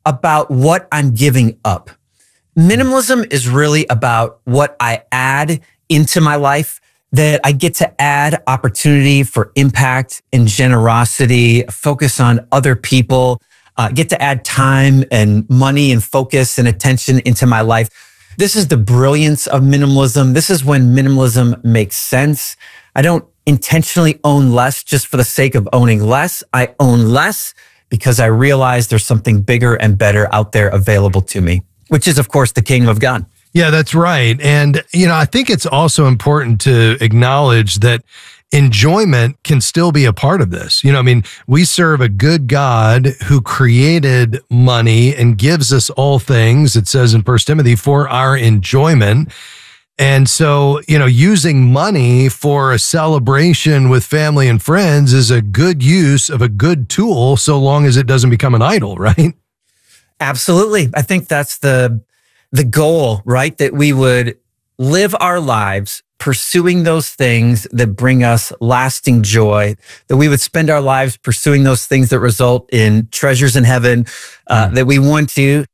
about what I'm giving up. Minimalism is really about what I add into my life, that I get to add opportunity for impact and generosity, focus on other people, get to add time and money and focus and attention into my life. This is the brilliance of minimalism. This is when minimalism makes sense. I don't intentionally own less just for the sake of owning less. I own less because I realize there's something bigger and better out there available to me, which is, of course, the kingdom of God. Yeah, that's right. And, I think it's also important to acknowledge that enjoyment can still be a part of this. We serve a good God who created money and gives us all things, it says in 1 Timothy, for our enjoyment. And so, using money for a celebration with family and friends is a good use of a good tool, so long as it doesn't become an idol, right? Absolutely. I think that's the goal, right? That we would live our lives pursuing those things that bring us lasting joy, that we would spend our lives pursuing those things that result in treasures in heaven, that we want to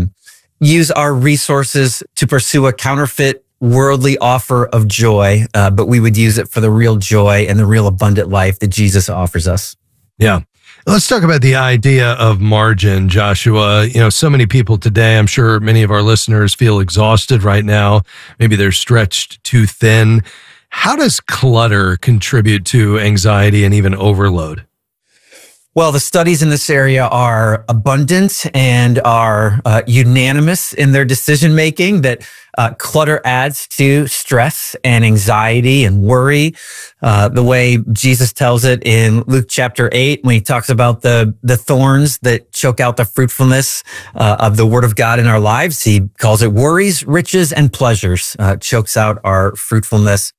use our resources to pursue a counterfeit worldly offer of joy, but we would use it for the real joy and the real abundant life that Jesus offers us. Yeah. Let's talk about the idea of margin, Joshua. So many people today, I'm sure many of our listeners feel exhausted right now. Maybe they're stretched too thin. How does clutter contribute to anxiety and even overload? Well, the studies in this area are abundant and are unanimous in their decision making that clutter adds to stress and anxiety and worry. The way Jesus tells it in Luke chapter 8, when he talks about the thorns that choke out the fruitfulness of the word of God in our lives, he calls it worries, riches, and pleasures, chokes out our fruitfulness.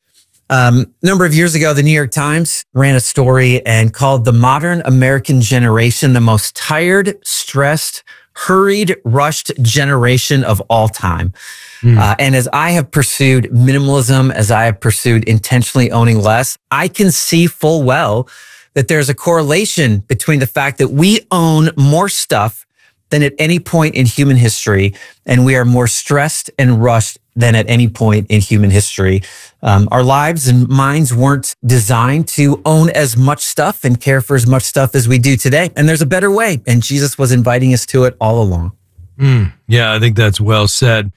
A number of years ago, the New York Times ran a story and called the modern American generation the most tired, stressed, hurried, rushed generation of all time. And as I have pursued minimalism, as I have pursued intentionally owning less, I can see full well that there's a correlation between the fact that we own more stuff than at any point in human history, and we are more stressed and rushed than at any point in human history. Our lives and minds weren't designed to own as much stuff and care for as much stuff as we do today. And there's a better way, and Jesus was inviting us to it all along. Yeah, I think that's well said.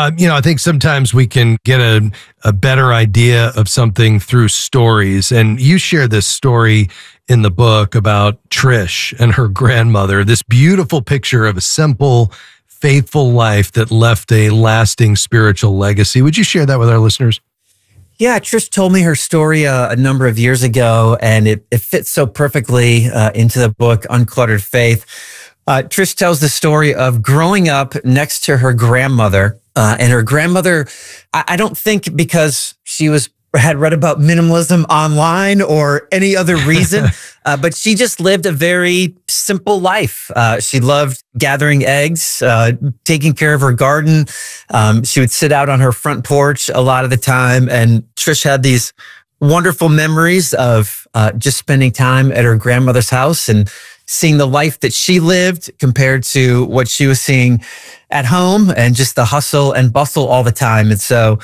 I think sometimes we can get a better idea of something through stories. And you share this story in the book about Trish and her grandmother, this beautiful picture of a simple, faithful life that left a lasting spiritual legacy. Would you share that with our listeners? Yeah, Trish told me her story a number of years ago, and it fits so perfectly into the book, Uncluttered Faith. Trish tells the story of growing up next to her grandmother, and her grandmother, I don't think because she had read about minimalism online or any other reason, but she just lived a very simple life. She loved gathering eggs, taking care of her garden. She would sit out on her front porch a lot of the time. And Trish had these wonderful memories of just spending time at her grandmother's house and seeing the life that she lived compared to what she was seeing at home, and just the hustle and bustle all the time. And so,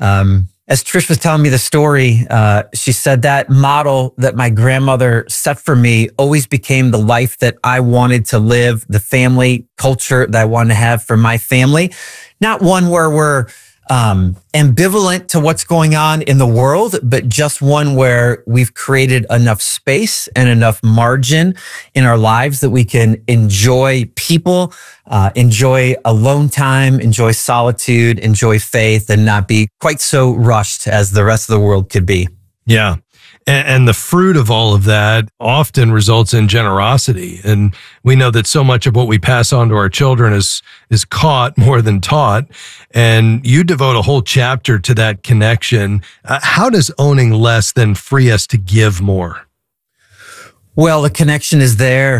as Trish was telling me the story, she said that model that my grandmother set for me always became the life that I wanted to live, the family culture that I wanted to have for my family. Not one where we're ambivalent to what's going on in the world, but just one where we've created enough space and enough margin in our lives that we can enjoy people, enjoy alone time, enjoy solitude, enjoy faith, and not be quite so rushed as the rest of the world could be. Yeah. And the fruit of all of that often results in generosity. And we know that so much of what we pass on to our children is caught more than taught. And you devote a whole chapter to that connection. How does owning less then free us to give more? Well, the connection is there.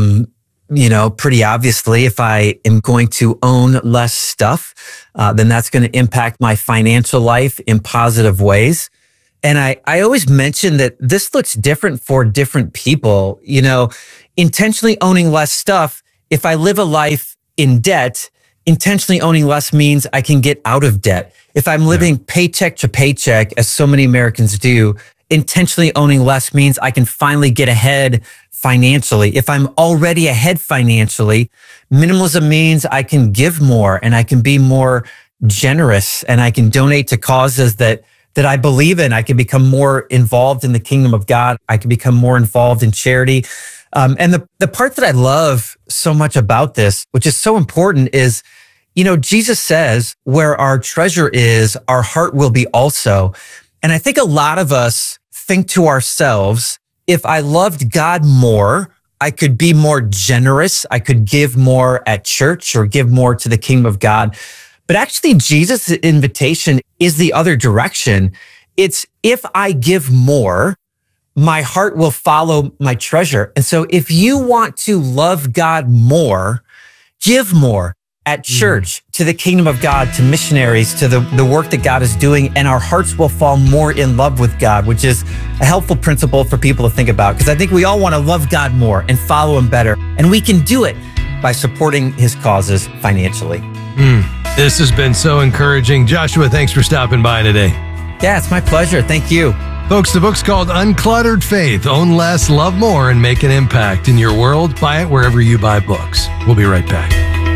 Pretty obviously, if I am going to own less stuff, then that's going to impact my financial life in positive ways. And I always mention that this looks different for different people. Intentionally owning less stuff If I live a life in debt, intentionally owning less means I can get out of debt. If I'm living paycheck to paycheck, as so many Americans do, intentionally owning less means I can finally get ahead financially. If I'm already ahead financially, minimalism means I can give more and I can be more generous and I can donate to causes that I believe in. I can become more involved in the kingdom of God. I can become more involved in charity. And the part that I love so much about this, which is so important, is, Jesus says, where our treasure is, our heart will be also. And I think a lot of us think to ourselves, if I loved God more, I could be more generous. I could give more at church or give more to the kingdom of God. But actually, Jesus' invitation is the other direction. It's if I give more, my heart will follow my treasure. And so if you want to love God more, give more at church, to the kingdom of God, to missionaries, to the work that God is doing, and our hearts will fall more in love with God, which is a helpful principle for people to think about, because I think we all want to love God more and follow him better. And we can do it by supporting his causes financially. This has been so encouraging. Joshua, thanks for stopping by today. Yeah, it's my pleasure. Thank you. Folks, the book's called Uncluttered Faith. Own less, love more, and make an impact in your world. Buy it wherever you buy books. We'll be right back.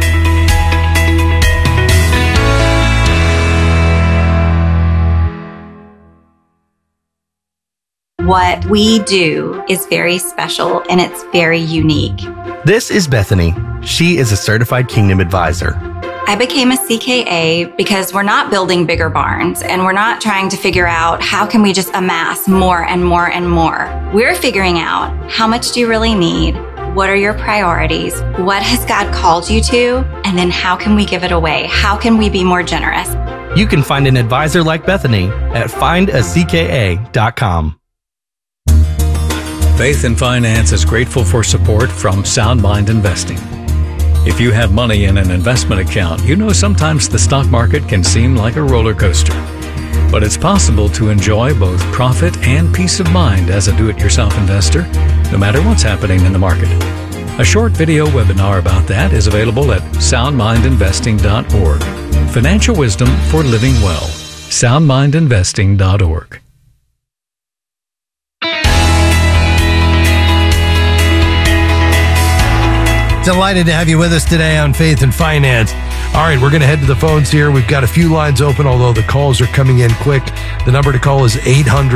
What we do is very special and it's very unique. This is Bethany. She is a certified Kingdom advisor. I became a CKA because we're not building bigger barns and we're not trying to figure out how can we just amass more and more and more. We're figuring out how much do you really need? What are your priorities? What has God called you to? And then how can we give it away? How can we be more generous? You can find an advisor like Bethany at findacka.com. Faith and Finance is grateful for support from Sound Mind Investing. If you have money in an investment account, you know sometimes the stock market can seem like a roller coaster. But it's possible to enjoy both profit and peace of mind as a do-it-yourself investor, no matter what's happening in the market. A short video webinar about that is available at soundmindinvesting.org. Financial wisdom for living well. soundmindinvesting.org. Delighted to have you with us today on Faith and Finance. All right, we're going to head to the phones here. We've got a few lines open, although the calls are coming in quick. The number to call is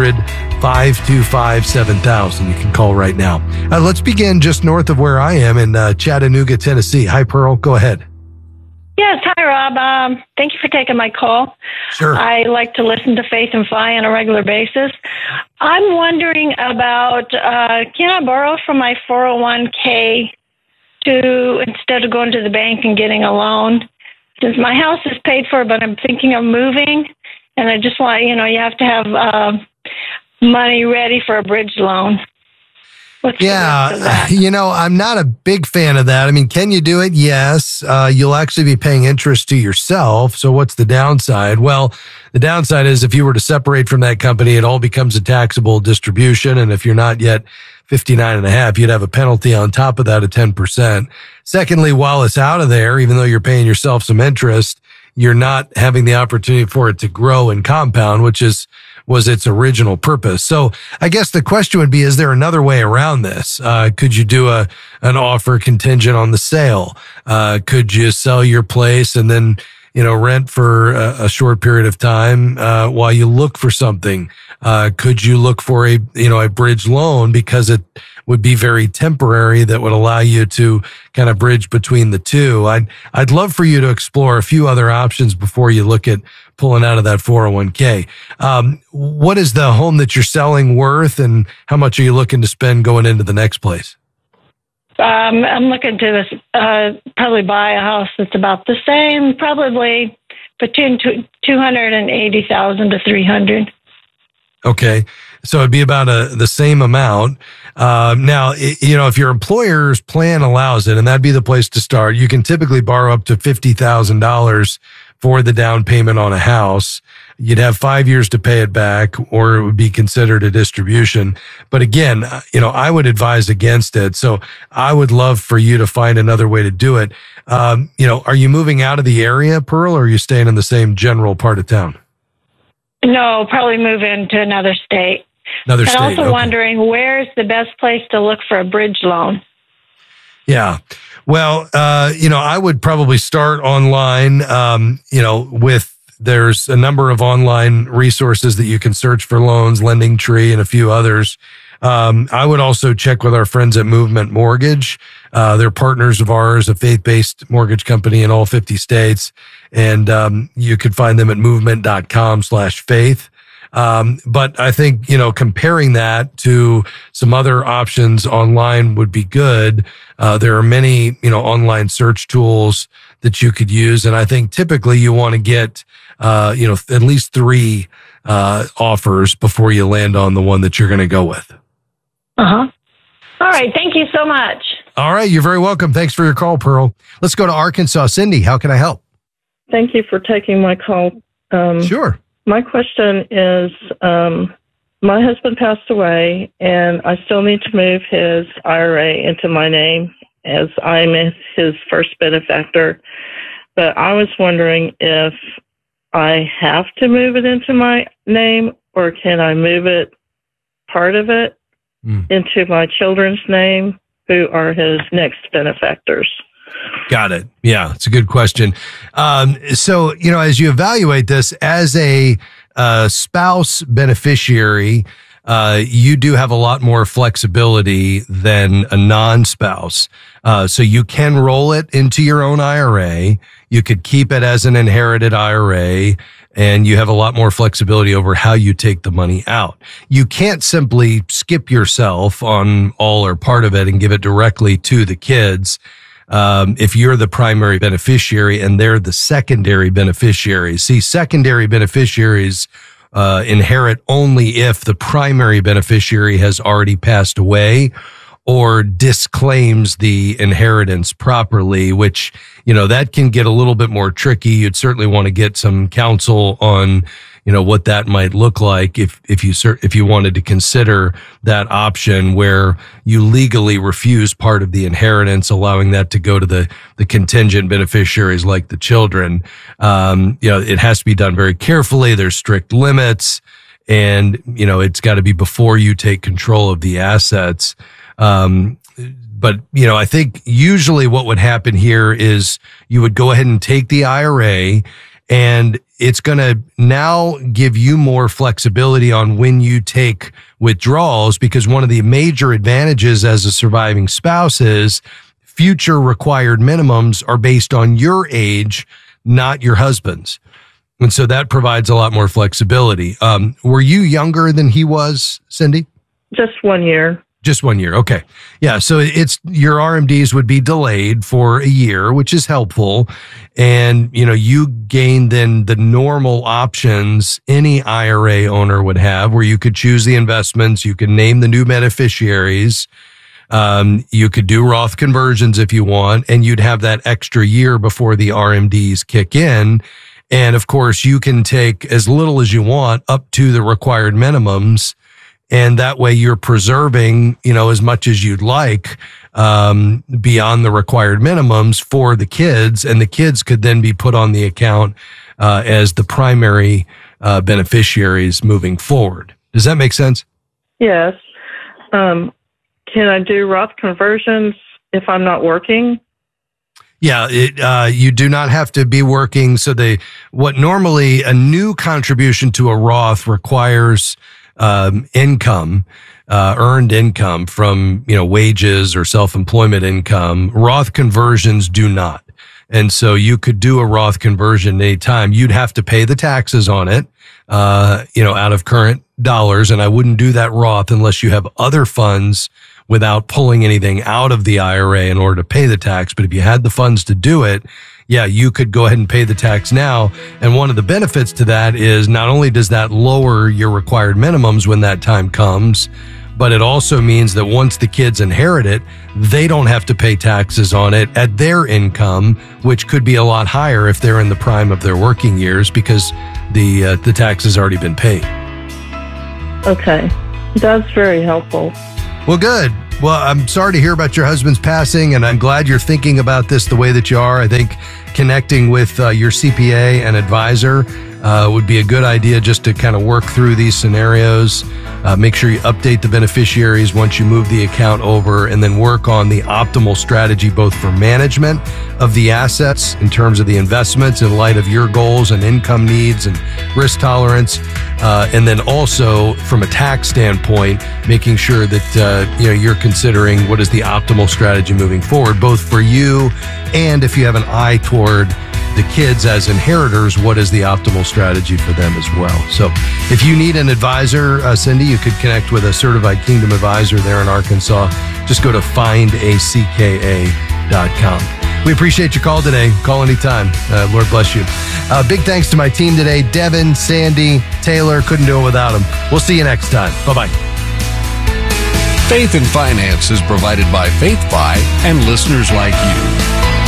800-525-7000. You can call right now. Let's begin just north of where I am in Chattanooga, Tennessee. Hi, Pearl. Go ahead. Yes. Hi, Rob. Thank you for taking my call. Sure. I like to listen to Faith and Fi on a regular basis. I'm wondering about, can I borrow from my 401k instead of going to the bank and getting a loan? Since my house is paid for, but I'm thinking of moving, and I just want, you have to have money ready for a bridge loan. What's the rest of that? I'm not a big fan of that. I mean, can you do it? Yes. You'll actually be paying interest to yourself. So what's the downside? Well, the downside is if you were to separate from that company, it all becomes a taxable distribution. And if you're not yet 59.5, you'd have a penalty on top of that of 10%. Secondly, while it's out of there, even though you're paying yourself some interest, you're not having the opportunity for it to grow and compound, which was its original purpose. So I guess the question would be, is there another way around this? Could you do an offer contingent on the sale? Could you sell your place and then, rent for a short period of time, while you look for something? Could you look for a bridge loan, because it would be very temporary, that would allow you to kind of bridge between the two? I'd love for you to explore a few other options before you look at pulling out of that 401k. What is the home that you're selling worth, and how much are you looking to spend going into the next place? I'm looking to probably buy a house that's about the same, probably between $280,000 to $300,000. Okay. So it'd be about the same amount. Now, if your employer's plan allows it, and that'd be the place to start, you can typically borrow up to $50,000 for the down payment on a house. you'd have 5 years to pay it back, or it would be considered a distribution. But again, I would advise against it. So I would love for you to find another way to do it. Are you moving out of the area, Pearl, or are you staying in the same general part of town? No, probably move into another state. Another state. I'm also okay. wondering, where's the best place to look for a bridge loan? Yeah. Well, I would probably start online, there's a number of online resources that you can search for loans, Lending Tree, and a few others. I would also check with our friends at Movement Mortgage. They're partners of ours, a faith-based mortgage company in all 50 states. And you could find them at movement.com/faith. But I think, comparing that to some other options online would be good. There are many, online search tools that you could use. And I think typically you want to get, at least 3 offers before you land on the one that you're going to go with. Uh-huh. All right. Thank you so much. All right. You're very welcome. Thanks for your call, Pearl. Let's go to Arkansas. Cindy, how can I help? Thank you for taking my call. Sure. My question is, my husband passed away, and I still need to move his IRA into my name as I'm his first benefactor. But I was wondering if I have to move it into my name, or can I move it, part of it, into my children's name, who are his next benefactors? Got it. Yeah, it's a good question. So, as you evaluate this as a spouse beneficiary, you do have a lot more flexibility than a non-spouse. So you can roll it into your own IRA. You could keep it as an inherited IRA, and you have a lot more flexibility over how you take the money out. You can't simply skip yourself on all or part of it and give it directly to the kids. If you're the primary beneficiary and they're the secondary beneficiaries. See, secondary beneficiaries inherit only if the primary beneficiary has already passed away or disclaims the inheritance properly, which, that can get a little bit more tricky. You'd certainly want to get some counsel on, what that might look like if you wanted to consider that option where you legally refuse part of the inheritance, allowing that to go to the contingent beneficiaries like the children. It has to be done very carefully. There's strict limits, and, it's got to be before you take control of the assets. But, I think usually what would happen here is you would go ahead and take the IRA, and it's going to now give you more flexibility on when you take withdrawals, because one of the major advantages as a surviving spouse is future required minimums are based on your age, not your husband's. And so that provides a lot more flexibility. Were you younger than he was, Cindy? Just 1 year. Just 1 year. Okay. Yeah. So your RMDs would be delayed for a year, which is helpful. And, you gain then the normal options any IRA owner would have, where you could choose the investments, you could name the new beneficiaries. You could do Roth conversions if you want, and you'd have that extra year before the RMDs kick in. And of course, you can take as little as you want up to the required minimums. And that way you're preserving, as much as you'd like, beyond the required minimums for the kids. And the kids could then be put on the account, as the primary, beneficiaries moving forward. Does that make sense? Yes. Can I do Roth conversions if I'm not working? Yeah, you do not have to be working. So what normally a new contribution to a Roth requires income, earned income from, wages or self-employment income. Roth conversions do not. And so you could do a Roth conversion anytime. You'd have to pay the taxes on it, out of current dollars. And I wouldn't do that Roth unless you have other funds without pulling anything out of the IRA in order to pay the tax. But if you had the funds to do it, yeah, you could go ahead and pay the tax now. And one of the benefits to that is not only does that lower your required minimums when that time comes, but it also means that once the kids inherit it, they don't have to pay taxes on it at their income, which could be a lot higher if they're in the prime of their working years because the tax has already been paid. Okay. That's very helpful. Well, good. Well, I'm sorry to hear about your husband's passing, and I'm glad you're thinking about this the way that you are. I think connecting with your CPA and advisor would be a good idea just to kind of work through these scenarios. Make sure you update the beneficiaries once you move the account over, and then work on the optimal strategy both for management of the assets in terms of the investments in light of your goals and income needs and risk tolerance. And then also from a tax standpoint, making sure that you're considering what is the optimal strategy moving forward, both for you and if you have an eye toward the kids as inheritors, what is the optimal strategy for them as well. So if you need an advisor, Cindy, you could connect with a certified Kingdom advisor there in Arkansas. Just go to findacka.com. We appreciate your call today. Call anytime. Lord bless you. Big thanks to my team today, Devin, Sandy, Taylor. Couldn't do it without them. We'll see you next time. Bye-bye. Faith and Finance is provided by FaithFi and listeners like you.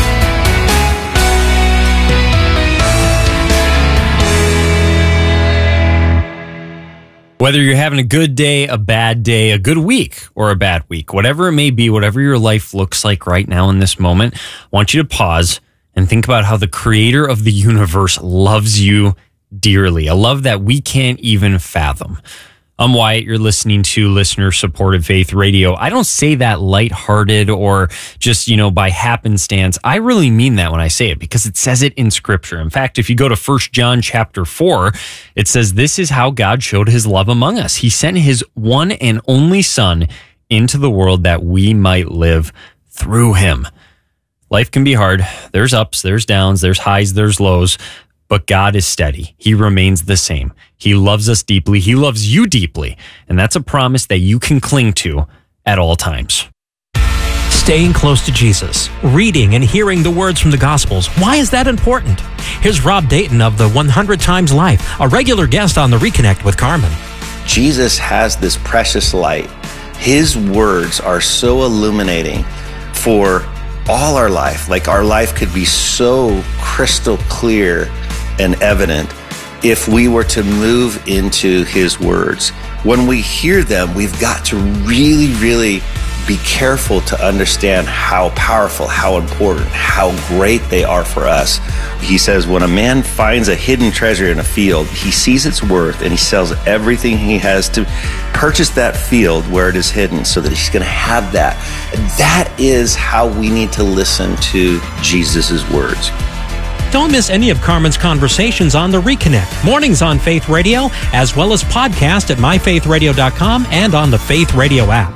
Whether you're having a good day, a bad day, a good week, or a bad week, whatever it may be, whatever your life looks like right now in this moment, I want you to pause and think about how the creator of the universe loves you dearly. A love that we can't even fathom. I'm Wyatt. You're listening to listener-supported Faith Radio. I don't say that lighthearted or just, by happenstance. I really mean that when I say it because it says it in Scripture. In fact, if you go to 1 John chapter 4, it says, "This is how God showed his love among us. He sent his one and only Son into the world that we might live through him." Life can be hard. There's ups, there's downs, there's highs, there's lows. But God is steady. He remains the same. He loves us deeply. He loves you deeply. And that's a promise that you can cling to at all times. Staying close to Jesus, reading and hearing the words from the Gospels. Why is that important? Here's Rob Dayton of the 100 Times Life, a regular guest on the Reconnect with Carmen. Jesus has this precious light. His words are so illuminating for all our life. Like our life could be so crystal clear and evident if we were to move into his words. When we hear them, we've got to really, really be careful to understand how powerful, how important, how great they are for us. He says, when a man finds a hidden treasure in a field, he sees its worth and he sells everything he has to purchase that field where it is hidden so that he's going to have that. That is how we need to listen to Jesus's words. Don't miss any of Carmen's conversations on The Reconnect, mornings on Faith Radio, as well as podcast at myfaithradio.com and on the Faith Radio app.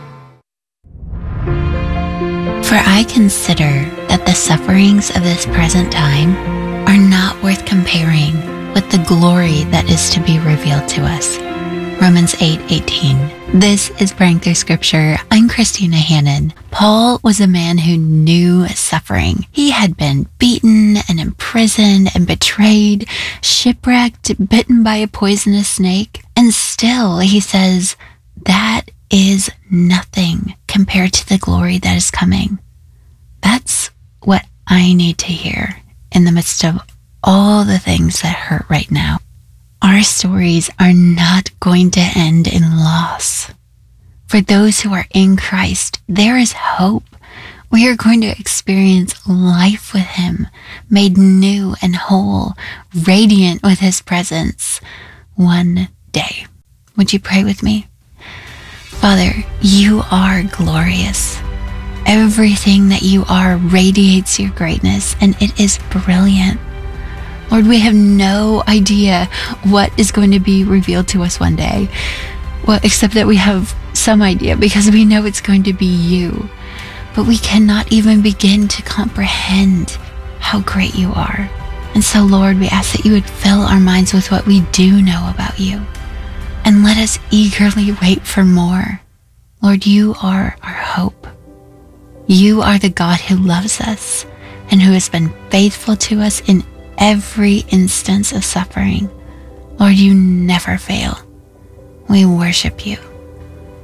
For I consider that the sufferings of this present time are not worth comparing with the glory that is to be revealed to us. Romans 8:18. This is Praying Through Scripture. I'm Christina Hannon. Paul was a man who knew suffering. He had been beaten and imprisoned and betrayed, shipwrecked, bitten by a poisonous snake. And still, he says, that is nothing compared to the glory that is coming. That's what I need to hear in the midst of all the things that hurt right now. Our stories are not going to end in loss. For those who are in Christ, there is hope. We are going to experience life with him, made new and whole, radiant with his presence one day. Would you pray with me? Father, you are glorious. Everything that you are radiates your greatness, and it is brilliant. Lord, we have no idea what is going to be revealed to us one day. Well, except that we have some idea because we know it's going to be you. But we cannot even begin to comprehend how great you are. And so, Lord, we ask that you would fill our minds with what we do know about you. And let us eagerly wait for more. Lord, you are our hope. You are the God who loves us and who has been faithful to us in every instance of suffering. Lord, you never fail. We worship you.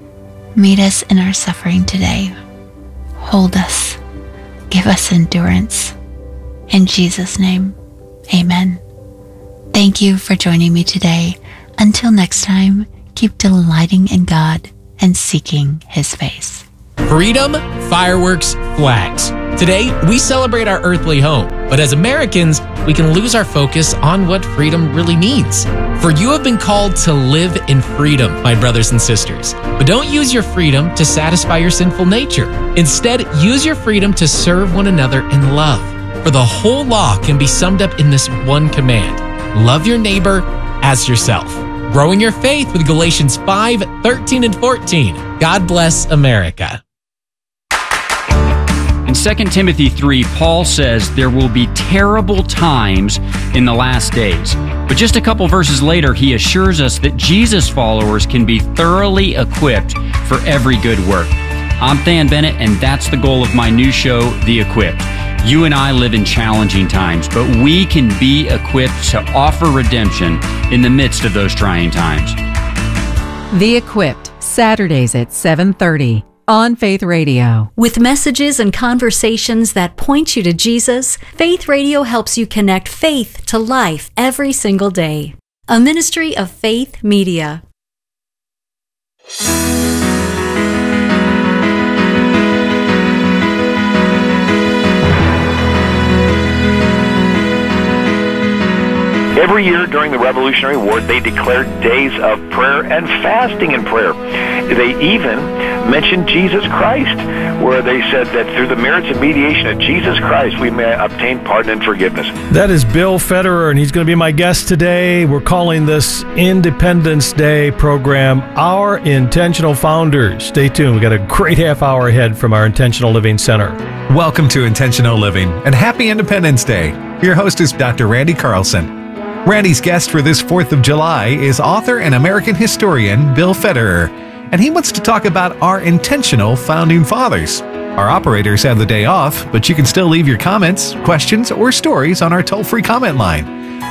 Meet us in our suffering today. Hold us. Give us endurance. In Jesus' name, amen. Thank you for joining me today. Until next time, keep delighting in God and seeking His face. Freedom, fireworks, flags. Today, we celebrate our earthly home, but as Americans, we can lose our focus on what freedom really means. For you have been called to live in freedom, my brothers and sisters. But don't use your freedom to satisfy your sinful nature. Instead, use your freedom to serve one another in love. For the whole law can be summed up in this one command: love your neighbor as yourself. Growing your faith with Galatians 5:13 and 14. God bless America. In 2 Timothy 3, Paul says there will be terrible times in the last days. But just a couple verses later, he assures us that Jesus followers can be thoroughly equipped for every good work. I'm Than Bennett, and that's the goal of my new show, The Equipped. You and I live in challenging times, but we can be equipped to offer redemption in the midst of those trying times. The Equipped, Saturdays at 7:30 on Faith Radio. With messages and conversations that point you to Jesus, Faith Radio helps you connect faith to life every single day. A ministry of Faith Media. Every year during the Revolutionary War, they declared days of prayer and fasting and prayer. They even mentioned Jesus Christ, where they said that through the merits and mediation of Jesus Christ, we may obtain pardon and forgiveness. That is Bill Federer, and he's going to be my guest today. We're calling this Independence Day program Our Intentional Founders. Stay tuned. We got a great half hour ahead from our Intentional Living Center. Welcome to Intentional Living, and happy Independence Day. Your host is Dr. Randy Carlson. Randy's guest for this 4th of July is author and American historian Bill Federer, and he wants to talk about our intentional founding fathers. Our operators have the day off, but you can still leave your comments, questions, or stories on our toll-free comment line,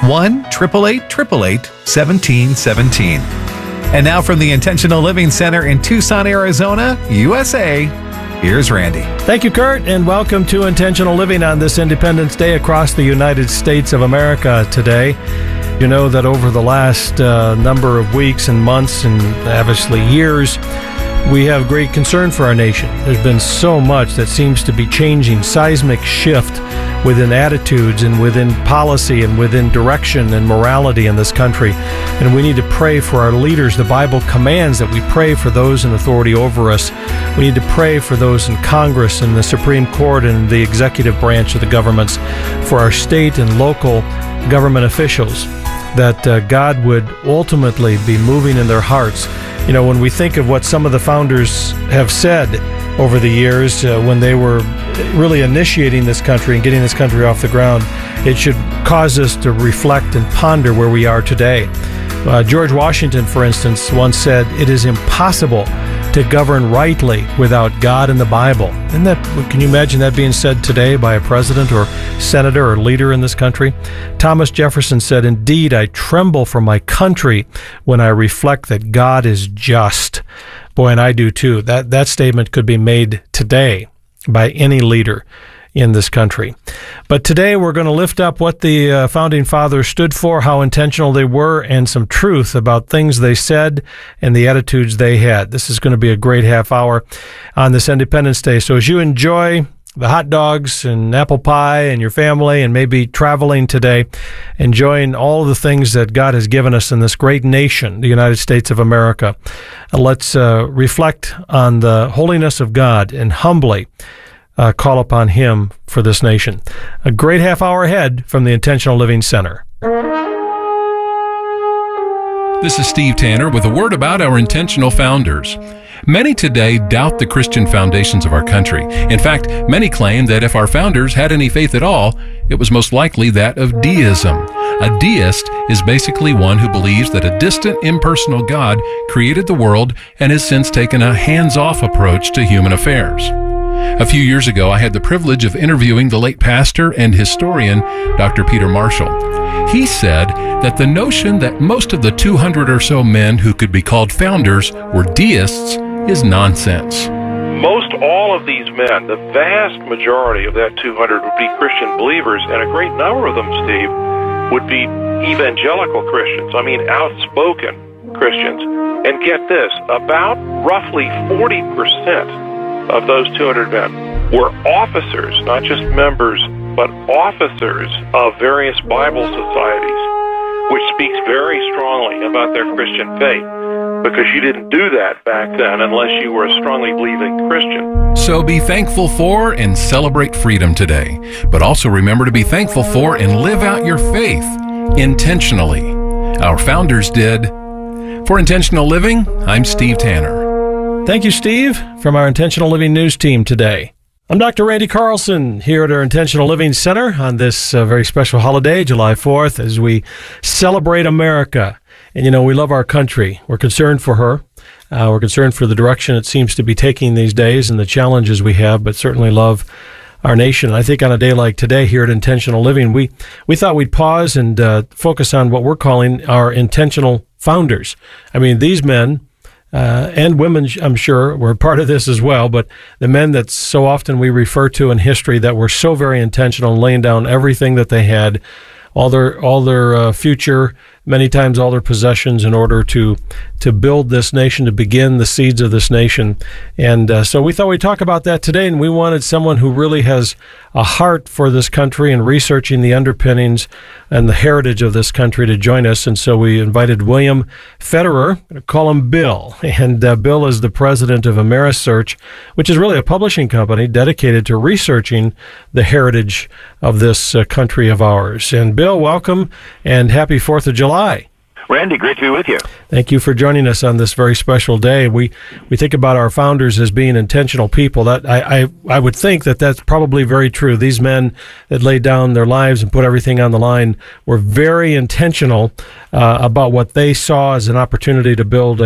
1-888-888-1717. And now from the Intentional Living Center in Tucson, Arizona, USA, here's Randy. Thank you, Kurt, and welcome to Intentional Living on this Independence Day across the United States of America today. You know that over the last number of weeks and months and obviously years, we have great concern for our nation. There's been so much that seems to be changing, seismic shift within attitudes and within policy and within direction and morality in this country. And we need to pray for our leaders. The Bible commands that we pray for those in authority over us. We need to pray for those in Congress and the Supreme Court and the executive branch of the governments, for our state and local government officials, that God would ultimately be moving in their hearts. You know, when we think of what some of the founders have said over the years when they were really initiating this country and getting this country off the ground, it should cause us to reflect and ponder where we are today. George Washington, for instance, once said, "It is impossible to govern rightly without God and the Bible." Can you imagine that being said today by a president or senator or leader in this country? Thomas Jefferson said, "Indeed, I tremble for my country when I reflect that God is just." Boy, and I do too. That statement could be made today by any leader in this country. But today we're going to lift up what the founding fathers stood for, how intentional they were, and some truth about things they said and the attitudes they had. This is going to be a great half hour on this Independence Day. So as you enjoy the hot dogs and apple pie and your family and maybe traveling today, enjoying all of the things that God has given us in this great nation, the United States of America, let's reflect on the holiness of God and humbly call upon Him for this nation. A great half hour ahead from the Intentional Living Center. This is Steve Tanner with a word about our intentional founders. Many today doubt the Christian foundations of our country. In fact, many claim that if our founders had any faith at all, it was most likely that of deism. A deist is basically one who believes that a distant, impersonal God created the world and has since taken a hands-off approach to human affairs. A few years ago, I had the privilege of interviewing the late pastor and historian, Dr. Peter Marshall. He said that the notion that most of the 200 or so men who could be called founders were deists is nonsense. Most all of these men, the vast majority of that 200 would be Christian believers, and a great number of them, Steve, would be evangelical Christians. I mean, outspoken Christians. And get this, about roughly 40% of those 200 men were officers, not just members, but officers of various Bible societies, which speaks very strongly about their Christian faith, because you didn't do that back then unless you were a strongly believing Christian. So be thankful for and celebrate freedom today, but also remember to be thankful for and live out your faith intentionally. Our founders did. For Intentional Living, I'm Steve Tanner. Thank you, Steve, from our Intentional Living News team today. I'm Dr. Randy Carlson here at our Intentional Living Center on this very special holiday, July 4th, as we celebrate America. And, you know, we love our country. We're concerned for her. We're concerned for the direction it seems to be taking these days and the challenges we have, but certainly love our nation. I think on a day like today here at Intentional Living, we thought we'd pause and focus on what we're calling our intentional founders. I mean, these men and women, I'm sure, were part of this as well, but the men that so often we refer to in history that were so very intentional in laying down everything that they had, all their future, many times all their possessions, in order to build this nation, to begin the seeds of this nation. And so we thought we'd talk about that today, and we wanted someone who really has a heart for this country and researching the underpinnings and the heritage of this country to join us. And so we invited William Federer, I'm going to call him Bill. And Bill is the president of Amerisearch, which is really a publishing company dedicated to researching the heritage of this country of ours. And Bill, welcome and happy 4th of July. Randy, great to be with you. Thank you for joining us on this very special day. We think about our founders as being intentional people. That I would think that that's probably very true. These men that laid down their lives and put everything on the line were very intentional about what they saw as an opportunity to build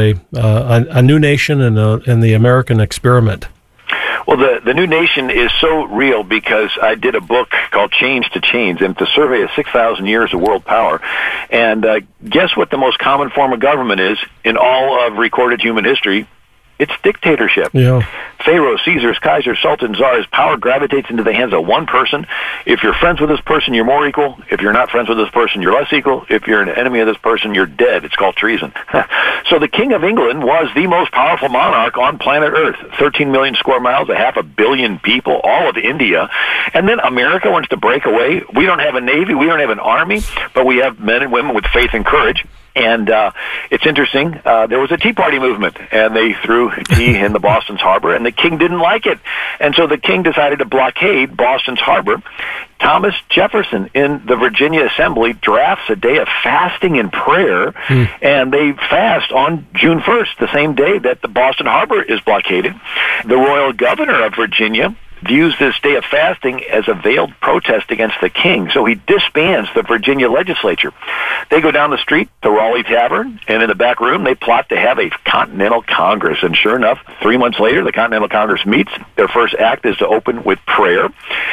a new nation and the American experiment. Well, the new nation is so real because I did a book called Change to Change, and it's a survey of 6,000 years of world power. And guess what the most common form of government is in all of recorded human history? It's dictatorship. Yeah. Pharaohs, Caesars, Kaisers, Sultans, Tsars, power gravitates into the hands of one person. If you're friends with this person, you're more equal. If you're not friends with this person, you're less equal. If you're an enemy of this person, you're dead. It's called treason. So the King of England was the most powerful monarch on planet Earth. 13 million square miles, 500 million people, all of India. And then America wants to break away. We don't have a navy. We don't have an army, but we have men and women with faith and courage. And it's interesting, there was a Tea Party movement, and they threw tea in the Boston's harbor, and the king didn't like it. And so the king decided to blockade Boston's harbor. Thomas Jefferson in the Virginia Assembly drafts a day of fasting and prayer, and they fast on June 1st, the same day that the Boston harbor is blockaded. The royal governor of Virginia views this day of fasting as a veiled protest against the king, so he disbands the Virginia legislature. They go down the street to Raleigh Tavern, and in the back room they plot to have a Continental Congress. And sure enough, 3 months later, the Continental Congress meets. Their first act is to open with prayer,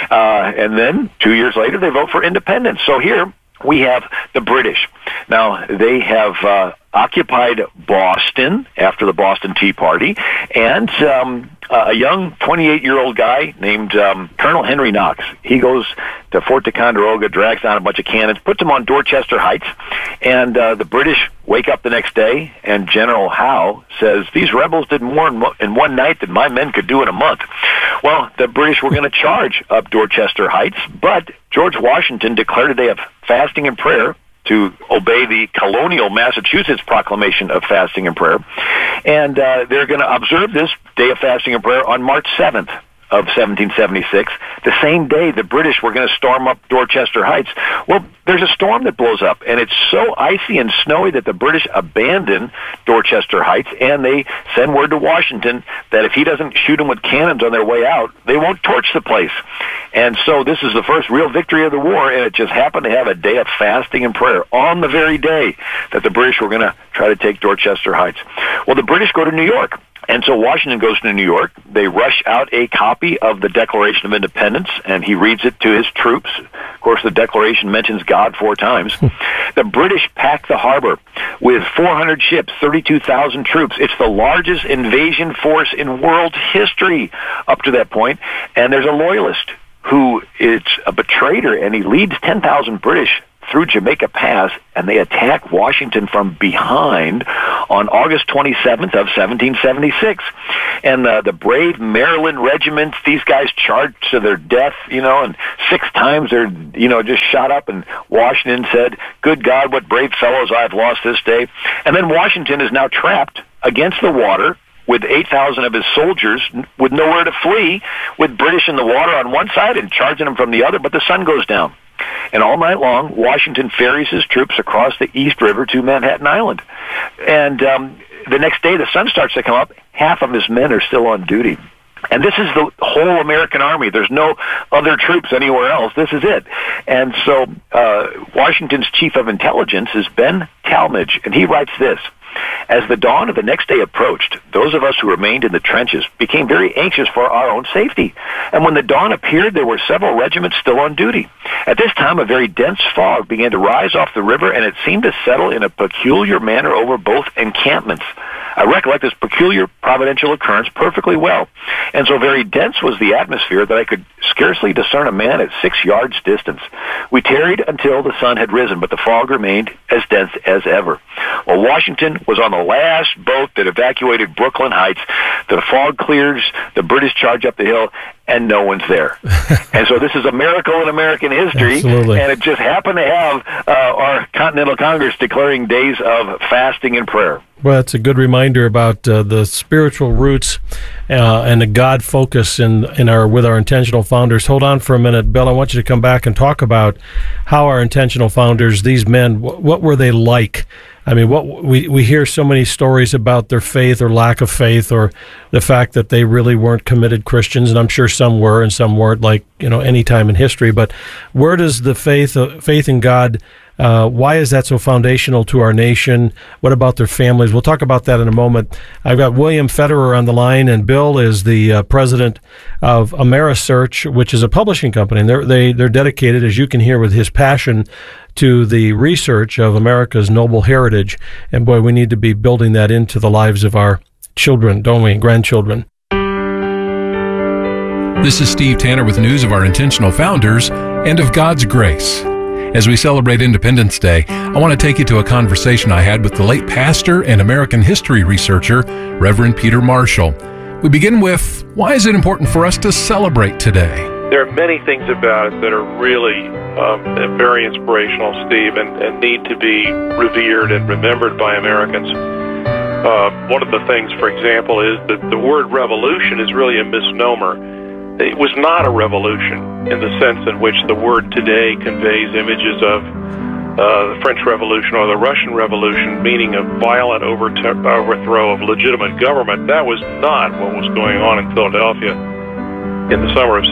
and then 2 years later they vote for independence. So here we have the British. Now, they have occupied Boston after the Boston Tea Party, and a young 28-year-old guy named Colonel Henry Knox. He goes to Fort Ticonderoga, drags down a bunch of cannons, puts them on Dorchester Heights, and the British wake up the next day, and General Howe says, "These rebels did more in one night than my men could do in a month." Well, the British were going to charge up Dorchester Heights, but George Washington declared a day of fasting and prayer to obey the colonial Massachusetts proclamation of fasting and prayer. And they're going to observe this day of fasting and prayer on March 7th of 1776. The same day the British were going to storm up Dorchester Heights. Well, there's a storm that blows up, and it's so icy and snowy that the British abandon Dorchester Heights, and they send word to Washington that if he doesn't shoot them with cannons on their way out, they won't torch the place. And so this is the first real victory of the war, and it just happened to have a day of fasting and prayer on the very day that the British were going to try to take Dorchester Heights. Well, the British go to New York, And so Washington goes to New York. They rush out a copy of the Declaration of Independence, and he reads it to his troops. Of course, the Declaration mentions God 4 times. The British pack the harbor with 400 ships, 32,000 troops. It's the largest invasion force in world history up to that point. And there's a loyalist who is a betrayer, and he leads 10,000 British through Jamaica Pass, and they attack Washington from behind on August 27th of 1776. And the brave Maryland regiments, these guys charged to their death, and 6 times they're, just shot up, and Washington said, "Good God, what brave fellows I've lost this day." And then Washington is now trapped against the water with 8,000 of his soldiers with nowhere to flee, with British in the water on one side and charging them from the other, but the sun goes down. And all night long, Washington ferries his troops across the East River to Manhattan Island. And the next day, the sun starts to come up. Half of his men are still on duty. And this is the whole American army. There's no other troops anywhere else. This is it. And so Washington's chief of intelligence is Ben Talmadge, and he writes this: "As the dawn of the next day approached, those of us who remained in the trenches became very anxious for our own safety. And when the dawn appeared, there were several regiments still on duty. At this time, a very dense fog began to rise off the river, and it seemed to settle in a peculiar manner over both encampments. I recollect this peculiar providential occurrence perfectly well. And so very dense was the atmosphere that I could scarcely discern a man at 6 yards distance. We tarried until the sun had risen, but the fog remained as dense as ever. Well, Washington was on the last boat that evacuated Brooklyn Heights. The fog clears, the British charge up the hill, and no one's there." And so this is a miracle in American history. Absolutely. And it just happened to have our Continental Congress declaring days of fasting and prayer. Well, it's a good reminder about the spiritual roots and the God focus with our intentional founders. Hold on for a minute, Bill. I want you to come back and talk about how our intentional founders, these men, what were they like? I mean, what we hear so many stories about their faith or lack of faith, or the fact that they really weren't committed Christians, and I'm sure some were and some weren't, like any time in history. But where does the faith in God? Why is that so foundational to our nation? What about their families? We'll talk about that in a moment. I've got William Federer on the line, and Bill is the president of Amerisearch, which is a publishing company. And they're dedicated, as you can hear, with his passion to the research of America's noble heritage. And boy, we need to be building that into the lives of our children, don't we, and grandchildren. This is Steve Tanner with news of our intentional founders and of God's grace. As we celebrate Independence Day, I want to take you to a conversation I had with the late pastor and American history researcher, Reverend Peter Marshall. We begin with, why is it important for us to celebrate today? There are many things about it that are really very inspirational, Steve, and need to be revered and remembered by Americans. One of the things, for example, is that the word revolution is really a misnomer. It was not a revolution in the sense in which the word today conveys images of the French Revolution or the Russian Revolution, meaning a violent overthrow of legitimate government. That was not what was going on in Philadelphia in the summer of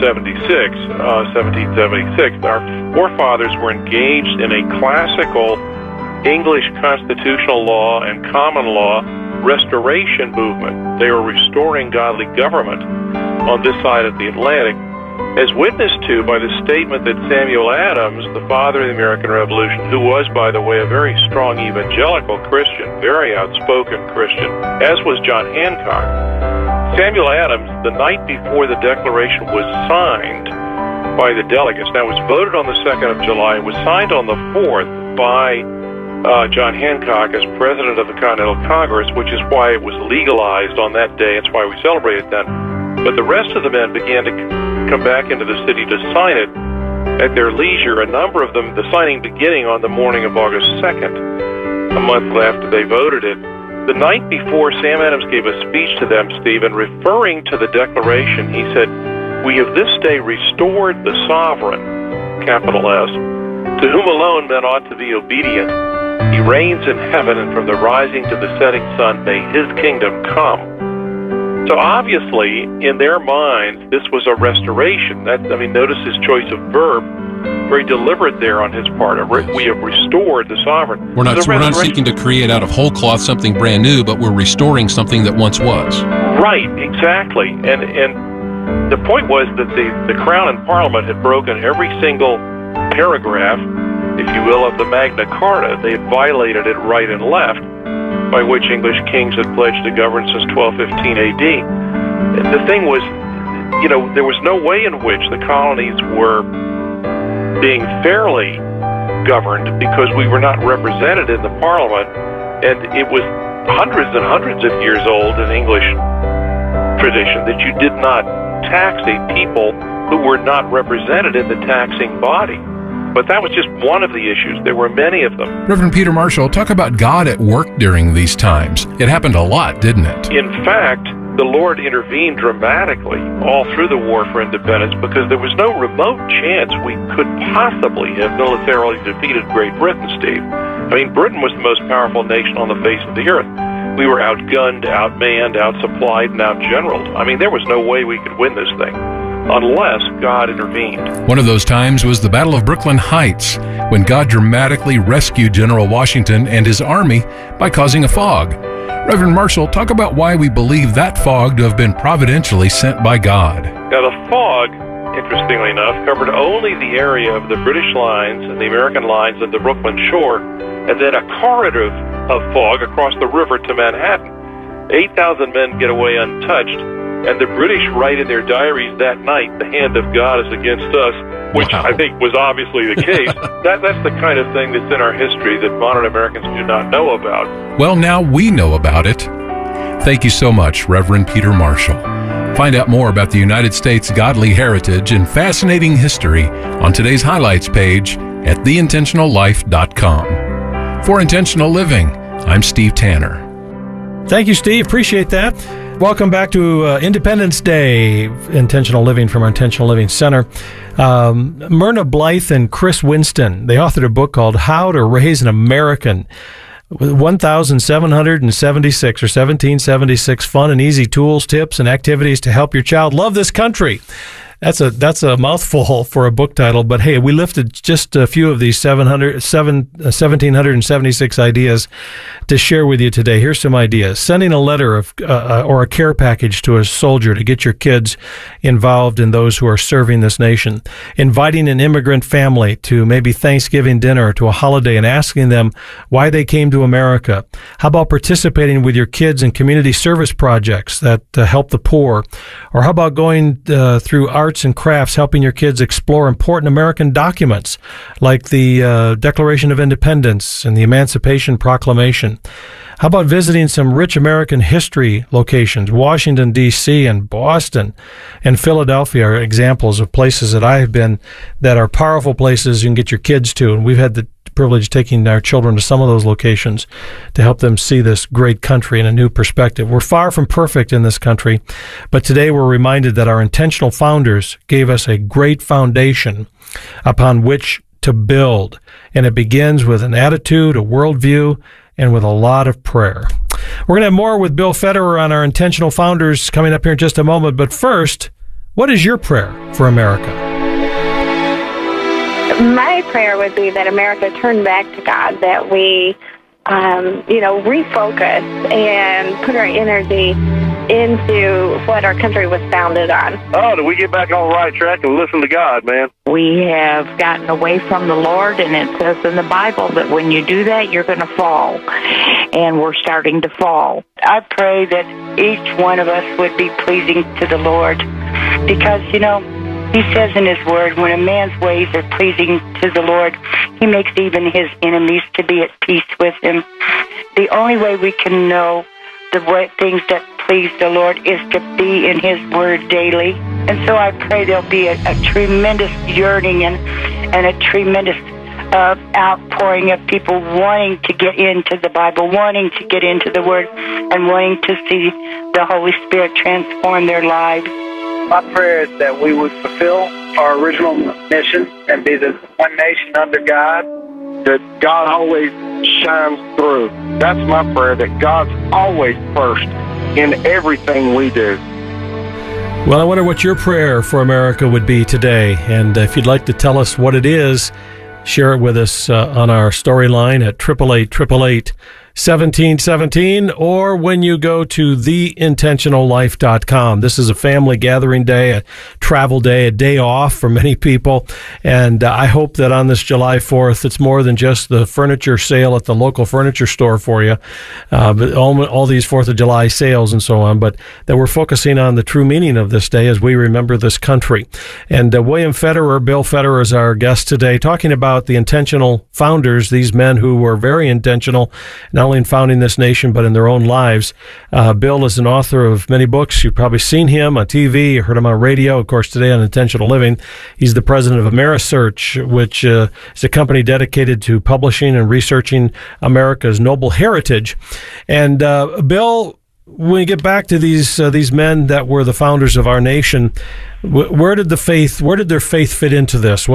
1776. Our forefathers were engaged in a classical English constitutional law and common law restoration movement. They were restoring godly government on this side of the Atlantic, as witnessed to by the statement that Samuel Adams, the father of the American Revolution, who was, by the way, a very strong evangelical Christian, very outspoken Christian, as was John Hancock. Samuel Adams, the night before the Declaration was signed by the delegates, now it was voted on the 2nd of July, it was signed on the 4th by John Hancock as president of the Continental Congress, which is why it was legalized on that day. It's why we celebrate it then. But the rest of the men began to come back into the city to sign it at their leisure, a number of them, the signing beginning on the morning of August 2nd, a month after they voted it. The night before, Sam Adams gave a speech to them, Stephen, referring to the Declaration. He said, "We have this day restored the sovereign," capital S, "to whom alone men ought to be obedient. He reigns in heaven, and from the rising to the setting sun may his kingdom come." So obviously, in their minds, this was a restoration. Notice his choice of verb. very deliberate there on his part. We have restored the sovereign. We're not seeking to create out of whole cloth something brand new, but we're restoring something that once was. Right, exactly. And the point was that the Crown and Parliament had broken every single paragraph, if you will, of the Magna Carta. They had violated it right and left, by which English kings had pledged to govern since 1215 AD. The thing was, there was no way in which the colonies were being fairly governed because we were not represented in the Parliament, and it was hundreds and hundreds of years old in English tradition that you did not tax a people who were not represented in the taxing body. But that was just one of the issues. There were many of them. Reverend Peter Marshall, talk about God at work during these times. It happened a lot, didn't it? In fact, the Lord intervened dramatically all through the War for Independence because there was no remote chance we could possibly have militarily defeated Great Britain, Steve. I mean, Britain was the most powerful nation on the face of the earth. We were outgunned, outmanned, outsupplied, and outgeneraled. I mean, there was no way we could win this thing unless God intervened. One of those times was the Battle of Brooklyn Heights, when God dramatically rescued General Washington and his army by causing a fog. Reverend Marshall, talk about why we believe that fog to have been providentially sent by God. Now, the fog, interestingly enough, covered only the area of the British lines and the American lines and the Brooklyn shore, and then a corridor of fog across the river to Manhattan. 8,000 men get away untouched, and the British write in their diaries that night, the hand of God is against us, which I think was obviously the case. That's the kind of thing that's in our history that modern Americans do not know about. Well, now we know about it. Thank you so much, Reverend Peter Marshall. Find out more about the United States' godly heritage and fascinating history on today's highlights page at theintentionallife.com. For Intentional Living, I'm Steve Tanner. Thank you, Steve. Appreciate that. Welcome back to Independence Day, Intentional Living from our Intentional Living Center. Myrna Blythe and Chris Winston, they authored a book called How to Raise an American, with 1,776 or 1776 fun and easy tools, tips, and activities to help your child love this country. That's a mouthful for a book title, but hey, we lifted just a few of these 1,776 ideas to share with you today. Here's some ideas. Sending a letter or a care package to a soldier to get your kids involved in those who are serving this nation. Inviting an immigrant family to maybe Thanksgiving dinner or to a holiday and asking them why they came to America. How about participating with your kids in community service projects that help the poor? Or how about going through arts and crafts, helping your kids explore important American documents like the Declaration of Independence and the Emancipation Proclamation? How about visiting some rich American history locations? Washington, D.C. and Boston and Philadelphia are examples of places that I have been that are powerful places you can get your kids to. And we've had the privilege of taking our children to some of those locations to help them see this great country in a new perspective. We're far from perfect in this country, but today we're reminded that our intentional founders gave us a great foundation upon which to build. And it begins with an attitude, a worldview, and with a lot of prayer. We're going to have more with Bill Federer on our intentional founders coming up here in just a moment. But first, what is your prayer for America? My prayer would be that America turn back to God, that we, refocus and put our energy into what our country was founded on. Oh, do we get back on the right track and listen to God, man? We have gotten away from the Lord, and it says in the Bible that when you do that, you're going to fall. And we're starting to fall. I pray that each one of us would be pleasing to the Lord because, He says in His Word, when a man's ways are pleasing to the Lord, He makes even His enemies to be at peace with Him. The only way we can know the things that please the Lord is to be in His Word daily. And so I pray there'll be a tremendous yearning and a tremendous outpouring of people wanting to get into the Bible, wanting to get into the Word, and wanting to see the Holy Spirit transform their lives. My prayer is that we would fulfill our original mission and be the one nation under God, that God always shines through. That's my prayer, that God's always first in everything we do. Well, I wonder what your prayer for America would be today. And if you'd like to tell us what it is, share it with us on our storyline at 888-888-1717, or when you go to theintentionallife.com. This is a family gathering day, a travel day, a day off for many people. And I hope that on this July 4th, it's more than just the furniture sale at the local furniture store for you, but all these 4th of July sales and so on, but that we're focusing on the true meaning of this day as we remember this country. And William Federer, Bill Federer, is our guest today, talking about the intentional founders, these men who were very intentional, not only in founding this nation, but in their own lives. Bill is an author of many books. You've probably seen him on TV, you heard him on radio, of course, today on Intentional Living. He's the president of AmeriSearch, which is a company dedicated to publishing and researching America's noble heritage. And Bill, when we get back to these men that were the founders of our nation, where did their faith fit into this?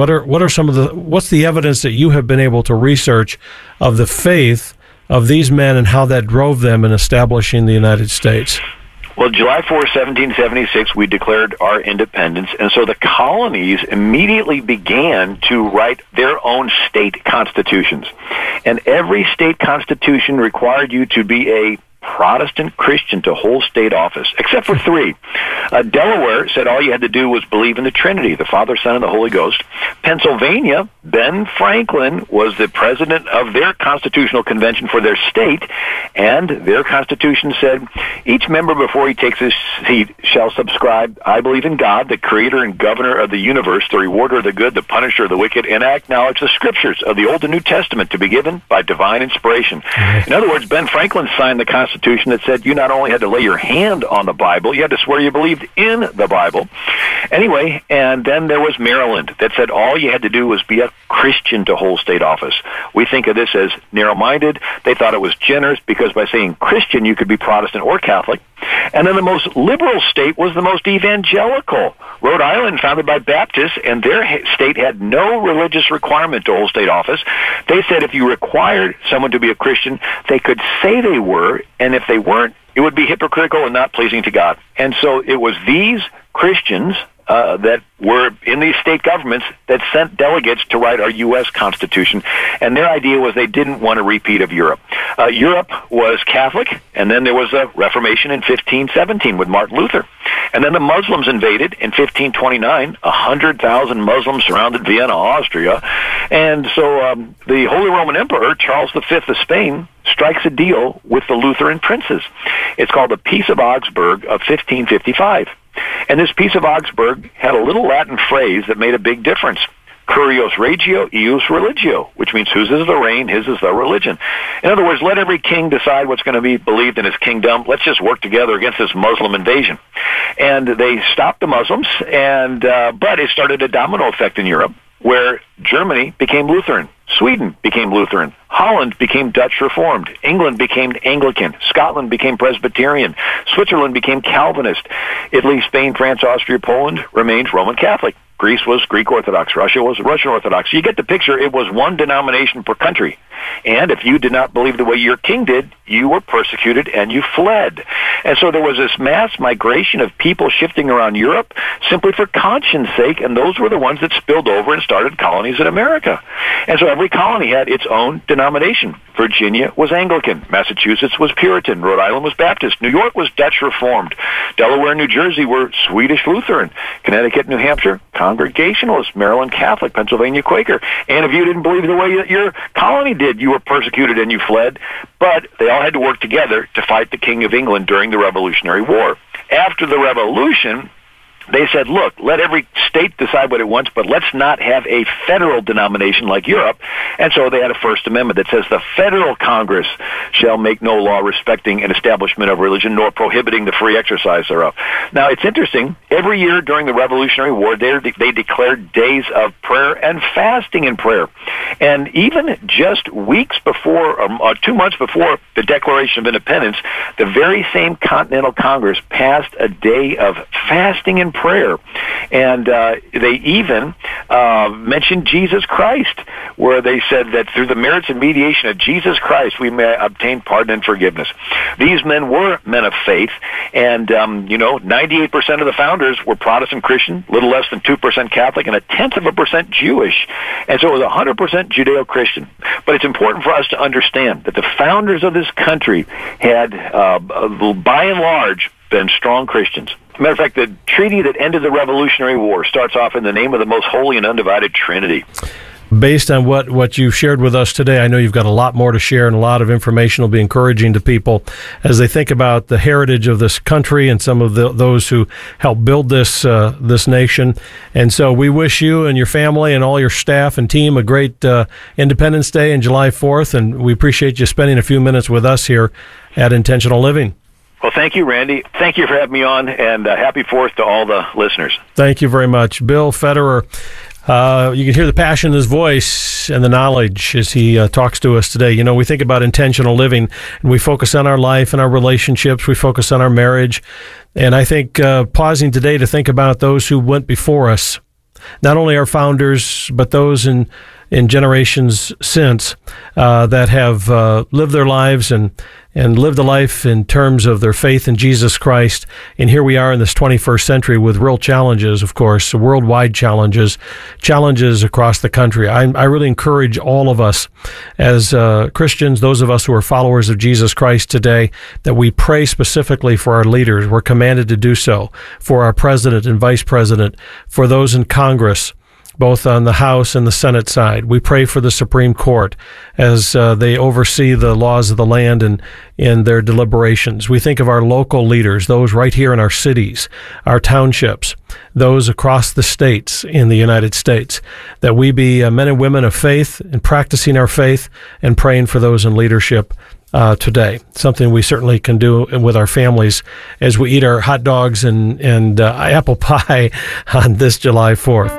What's the evidence that you have been able to research of the faith of these men and how that drove them in establishing the United States? Well, July 4, 1776, we declared our independence, and so the colonies immediately began to write their own state constitutions. And every state constitution required you to be a Protestant Christian to hold state office, except for 3. Delaware said all you had to do was believe in the Trinity, the Father, Son, and the Holy Ghost. Pennsylvania, Ben Franklin was the president of their constitutional convention for their state, and their constitution said, each member before he takes his seat shall subscribe, I believe in God, the creator and governor of the universe, the rewarder of the good, the punisher of the wicked, and I acknowledge the scriptures of the Old and New Testament to be given by divine inspiration. In other words, Ben Franklin signed the Constitution that said you not only had to lay your hand on the Bible, you had to swear you believed in the Bible. Anyway, and then there was Maryland that said all you had to do was be a Christian to hold state office. We think of this as narrow-minded. They thought it was generous because by saying Christian, you could be Protestant or Catholic. And then the most liberal state was the most evangelical. Rhode Island, founded by Baptists, and their state had no religious requirement to hold state office. They said if you required someone to be a Christian, they could say they were, and if they weren't, it would be hypocritical and not pleasing to God. And so it was these Christians that were in these state governments that sent delegates to write our U.S. Constitution. And their idea was they didn't want a repeat of Europe. Europe was Catholic, and then there was a Reformation in 1517 with Martin Luther. And then the Muslims invaded in 1529. 100,000 Muslims surrounded Vienna, Austria. And so the Holy Roman Emperor, Charles V of Spain, strikes a deal with the Lutheran princes. It's called the Peace of Augsburg of 1555. And this Peace of Augsburg had a little Latin phrase that made a big difference. Curios regio, eius religio, which means whose is the reign, his is the religion. In other words, let every king decide what's going to be believed in his kingdom. Let's just work together against this Muslim invasion. And they stopped the Muslims, and but it started a domino effect in Europe, where Germany became Lutheran, Sweden became Lutheran, Holland became Dutch Reformed, England became Anglican, Scotland became Presbyterian, Switzerland became Calvinist, Italy, Spain, France, Austria, Poland remained Roman Catholic. Greece was Greek Orthodox. Russia was Russian Orthodox. You get the picture. It was one denomination per country. And if you did not believe the way your king did, you were persecuted and you fled. And so there was this mass migration of people shifting around Europe simply for conscience sake, and those were the ones that spilled over and started colonies in America. And so every colony had its own denomination. Virginia was Anglican. Massachusetts was Puritan. Rhode Island was Baptist. New York was Dutch Reformed. Delaware and New Jersey were Swedish Lutheran. Connecticut, New Hampshire, Congregationalist. Maryland, Catholic. Pennsylvania, Quaker. And if you didn't believe the way that your colony did, you were persecuted and you fled. But they all had to work together to fight the King of England during the Revolutionary War. After the Revolution, they said, look, let every state decide what it wants, but let's not have a federal denomination like Europe. And so they had a First Amendment that says the federal Congress shall make no law respecting an establishment of religion, nor prohibiting the free exercise thereof. Now, it's interesting. Every year during the Revolutionary War, they declared days of prayer and fasting in prayer. And even just weeks before, or 2 months before the Declaration of Independence, the very same Continental Congress passed a day of fasting and prayer. And they even mentioned Jesus Christ, where they said that through the merits and mediation of Jesus Christ, we may obtain pardon and forgiveness. These men were men of faith, and 98% of the founders were Protestant Christian, little less than 2% Catholic, and 0.1% Jewish. And so it was 100% Judeo-Christian. But it's important for us to understand that the founders of this country had, by and large, been strong Christians. Matter of fact, the treaty that ended the Revolutionary War starts off in the name of the most holy and undivided Trinity. Based on what you've shared with us today, I know you've got a lot more to share, and a lot of information will be encouraging to people as they think about the heritage of this country and some of those who helped build this nation. And so we wish you and your family and all your staff and team a great Independence Day and July 4th, and we appreciate you spending a few minutes with us here at Intentional Living. Well, thank you, Randy. Thank you for having me on, and happy 4th to all the listeners. Thank you very much. Bill Federer, you can hear the passion in his voice and the knowledge as he talks to us today. We think about intentional living, and we focus on our life and our relationships. We focus on our marriage. And I think pausing today to think about those who went before us, not only our founders, but those in generations since that have lived their lives and lived a life in terms of their faith in Jesus Christ. And here we are in this 21st century with real challenges, of course, worldwide challenges across the country. I really encourage all of us as Christians, those of us who are followers of Jesus Christ today, that we pray specifically for our leaders. We're commanded to do so, for our president and vice president, for those in Congress, both on the House and the Senate side. We pray for the Supreme Court as they oversee the laws of the land and in their deliberations. We think of our local leaders, those right here in our cities, our townships, those across the states in the United States, that we be men and women of faith and practicing our faith and praying for those in leadership today. Something we certainly can do with our families as we eat our hot dogs and apple pie on this July 4th.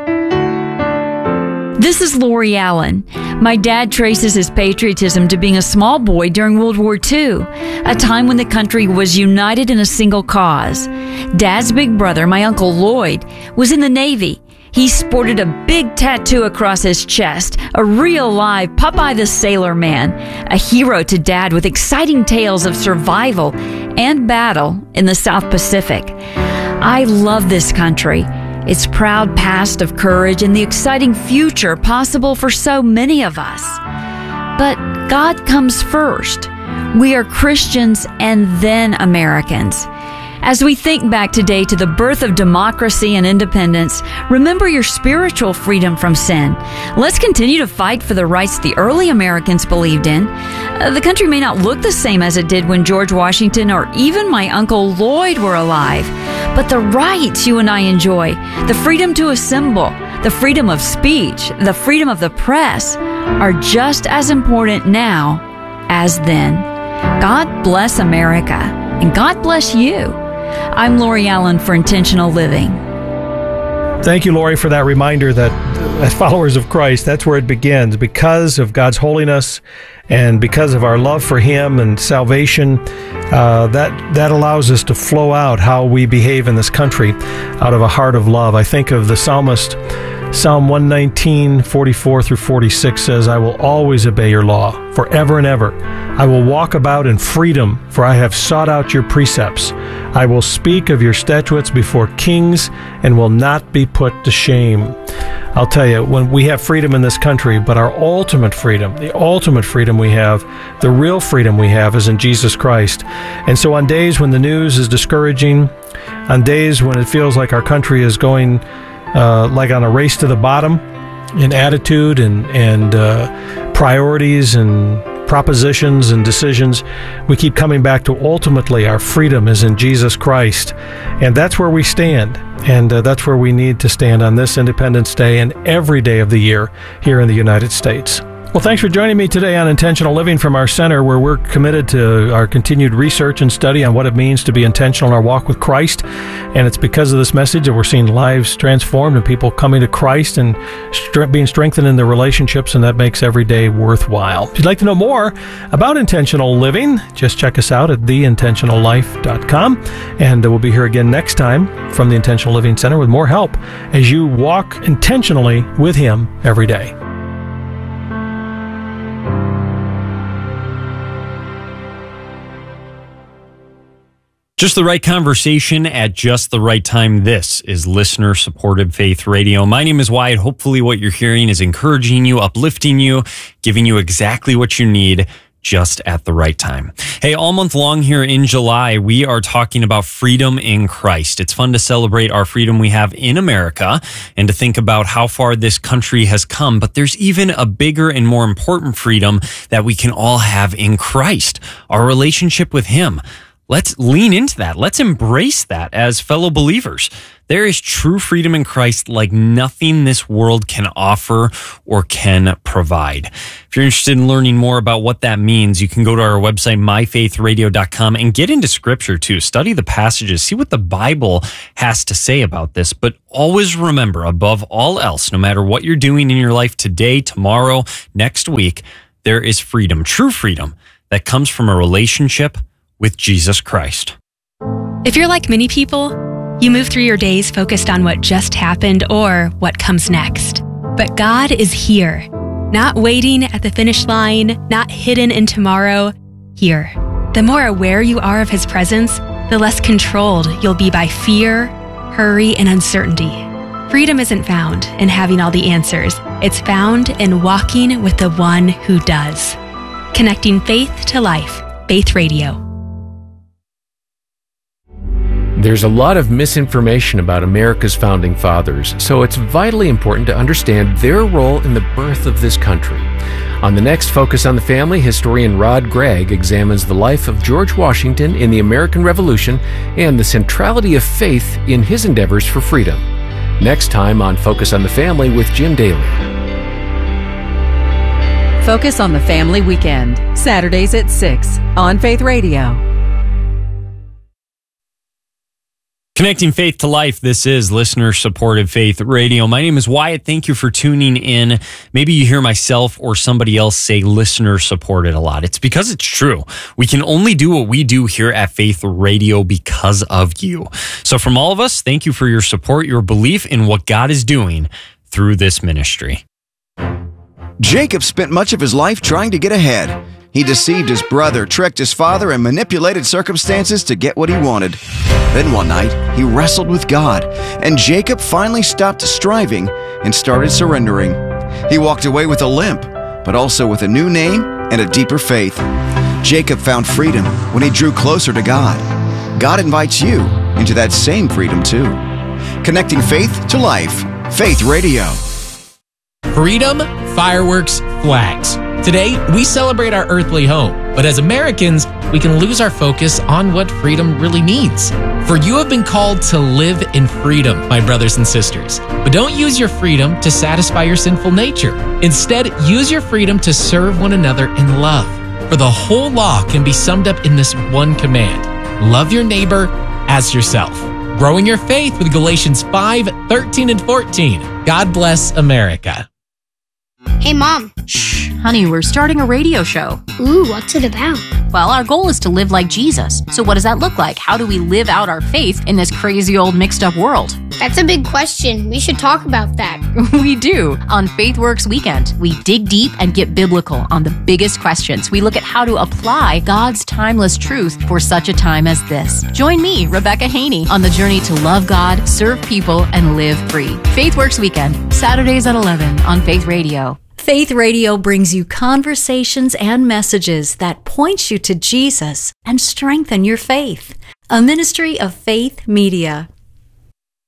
This is Lori Allen. My dad traces his patriotism to being a small boy during World War II, a time when the country was united in a single cause. Dad's big brother, my Uncle Lloyd, was in the Navy. He sported a big tattoo across his chest, a real live Popeye the Sailor Man, a hero to Dad with exciting tales of survival and battle in the South Pacific. I love this country, its proud past of courage, and the exciting future possible for so many of us. But God comes first. We are Christians and then Americans. As we think back today to the birth of democracy and independence, remember your spiritual freedom from sin. Let's continue to fight for the rights the early Americans believed in. The country may not look the same as it did when George Washington or even my Uncle Lloyd were alive, but the rights you and I enjoy, the freedom to assemble, the freedom of speech, the freedom of the press, are just as important now as then. God bless America, and God bless you. I'm Lori Allen for Intentional Living. Thank you, Lori, for that reminder that as followers of Christ, that's where it begins. Because of God's holiness and because of our love for Him and salvation, that allows us to flow out how we behave in this country out of a heart of love. I think of the psalmist, Psalm 119, 44 through 46 says, I will always obey your law forever and ever. I will walk about in freedom, for I have sought out your precepts. I will speak of your statutes before kings and will not be put to shame. I'll tell you, when we have freedom in this country, but our ultimate freedom, the ultimate freedom we have, the real freedom we have is in Jesus Christ. And so on days when the news is discouraging, on days when it feels like our country is going like on a race to the bottom in attitude and priorities and propositions and decisions, we keep coming back to ultimately our freedom is in Jesus Christ. And that's where we stand. And that's where we need to stand on this Independence Day and every day of the year here in the United States. Well, thanks for joining me today on Intentional Living from our center, where we're committed to our continued research and study on what it means to be intentional in our walk with Christ. And it's because of this message that we're seeing lives transformed and people coming to Christ and being strengthened in their relationships, and that makes every day worthwhile. If you'd like to know more about intentional living, just check us out at theintentionallife.com. And we'll be here again next time from the Intentional Living Center with more help as you walk intentionally with Him every day. Just the right conversation at just the right time. This is listener-supported Faith Radio. My name is Wyatt. Hopefully what you're hearing is encouraging you, uplifting you, giving you exactly what you need just at the right time. Hey, all month long here in July, we are talking about freedom in Christ. It's fun to celebrate our freedom we have in America and to think about how far this country has come. But there's even a bigger and more important freedom that we can all have in Christ, our relationship with Him. Let's lean into that. Let's embrace that as fellow believers. There is true freedom in Christ like nothing this world can offer or can provide. If you're interested in learning more about what that means, you can go to our website, myfaithradio.com, and get into Scripture too. Study the passages, see what the Bible has to say about this. But always remember, above all else, no matter what you're doing in your life today, tomorrow, next week, there is freedom, true freedom, that comes from a relationship with Jesus Christ. If you're like many people, you move through your days focused on what just happened or what comes next. But God is here, not waiting at the finish line, not hidden in tomorrow, here. The more aware you are of His presence, the less controlled you'll be by fear, hurry, and uncertainty. Freedom isn't found in having all the answers. It's found in walking with the one who does. Connecting faith to life. Faith Radio. There's a lot of misinformation about America's founding fathers, so it's vitally important to understand their role in the birth of this country. On the next Focus on the Family, historian Rod Gregg examines the life of George Washington in the American Revolution and the centrality of faith in his endeavors for freedom. Next time on Focus on the Family with Jim Daly. Focus on the Family Weekend, Saturdays at 6 on Faith Radio. Connecting faith to life. This is listener-supported Faith Radio. My name is Wyatt. Thank you for tuning in. Maybe you hear myself or somebody else say listener-supported a lot. It's because it's true. We can only do what we do here at Faith Radio because of you. So from all of us, thank you for your support, your belief in what God is doing through this ministry. Jacob spent much of his life trying to get ahead. He deceived his brother, tricked his father, and manipulated circumstances to get what he wanted. Then one night, he wrestled with God, and Jacob finally stopped striving and started surrendering. He walked away with a limp, but also with a new name and a deeper faith. Jacob found freedom when he drew closer to God. God invites you into that same freedom too. Connecting faith to life. Faith Radio. Freedom, fireworks, flags. Today, we celebrate our earthly home, but as Americans, we can lose our focus on what freedom really means. For you have been called to live in freedom, my brothers and sisters. But don't use your freedom to satisfy your sinful nature. Instead, use your freedom to serve one another in love. For the whole law can be summed up in this one command: love your neighbor as yourself. Growing your faith with Galatians 5:13 and 14. God bless America. Hey, Mom. Shh, honey, we're starting a radio show. Ooh, what's it about? Well, our goal is to live like Jesus. So what does that look like? How do we live out our faith in this crazy old mixed up world? That's a big question. We should talk about that. We do. On FaithWorks Weekend, we dig deep and get biblical on the biggest questions. We look at how to apply God's timeless truth for such a time as this. Join me, Rebecca Haney, on the journey to love God, serve people, and live free. FaithWorks Weekend, Saturdays at 11 on Faith Radio. Faith Radio brings you conversations and messages that point you to Jesus and strengthen your faith. A ministry of Faith Media.